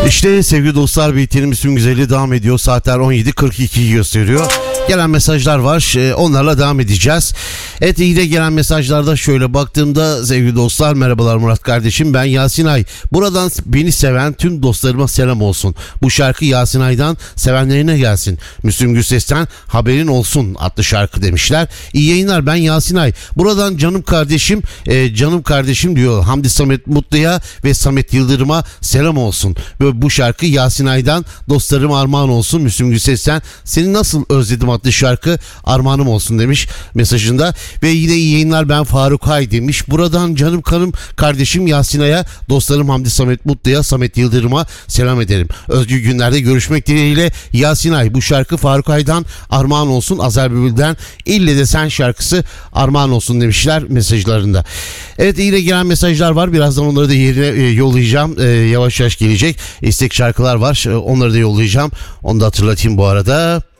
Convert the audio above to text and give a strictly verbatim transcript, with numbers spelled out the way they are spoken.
İşte sevgili dostlar, B T'nin bütün güzelliği devam ediyor. Saatler on yedi kırk ikiyi gösteriyor. Gelen mesajlar var. Ee, onlarla devam edeceğiz. Evet, iyi de gelen mesajlarda şöyle baktığımda sevgili dostlar, merhabalar Murat kardeşim, ben Yasin Ay. Buradan beni seven tüm dostlarıma selam olsun. Bu şarkı Yasin Ay'dan sevenlerine gelsin. Müslüm Gürses'ten Haberin Olsun adlı şarkı demişler. İyi yayınlar, ben Yasin Ay. Buradan canım kardeşim, e, canım kardeşim diyor Hamdi Samet Mutlu'ya ve Samet Yıldırım'a selam olsun. Ve bu şarkı Yasin Ay'dan dostlarım armağan olsun. Müslüm Gürses'ten Seni Nasıl Özledim adlı şarkı armağanım olsun demiş mesajında. Ve yine iyi yayınlar, ben Faruk Hay demiş. Buradan canım kanım kardeşim Yasin Ay'a, dostlarım Hamdi Samet Mutlu'ya, Samet Yıldırım'a selam ederim. Özgür günlerde görüşmek dileğiyle Yasin Ay. Bu şarkı Faruk Ay'dan armağan olsun. Azer Bülbül'den İlle de Sen şarkısı armağan olsun demişler mesajlarında. Evet, yine gelen mesajlar var. Birazdan onları da yerine e, yollayacağım. E, yavaş yavaş gelecek. İstek şarkılar var. E, onları da yollayacağım. Onu da hatırlatayım bu arada.